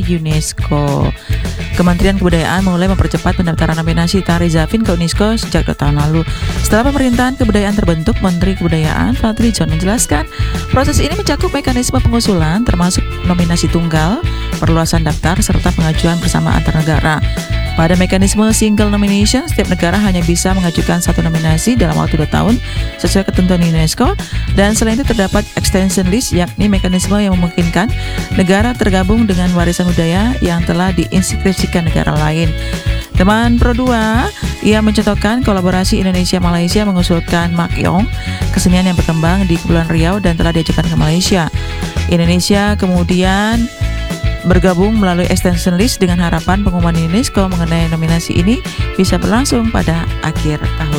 UNESCO. Kementerian Kebudayaan mulai mempercepat pendaftaran nominasi Tari Zafin ke UNESCO sejak 2 tahun lalu. Setelah pemerintahan kebudayaan terbentuk, Menteri Kebudayaan Fadly John menjelaskan, proses ini mencakup mekanisme pengusulan termasuk nominasi tunggal, perluasan daftar, serta pengajuan bersama antar negara. Pada mekanisme single nomination, setiap negara hanya bisa mengajukan satu nominasi dalam waktu 2 tahun sesuai ketentuan UNESCO, dan selain itu terdapat extension list, yakni mekanisme yang memungkinkan negara tergabung dengan warisan budaya yang telah diinskripsikan negara lain. Teman Pro 2, ia mencontohkan kolaborasi Indonesia-Malaysia mengusulkan Makyong, kesenian yang berkembang di Kepulauan Riau dan telah diajukan ke Malaysia. Indonesia kemudian bergabung melalui extension list dengan harapan pengumuman UNESCO mengenai nominasi ini bisa berlangsung pada akhir tahun.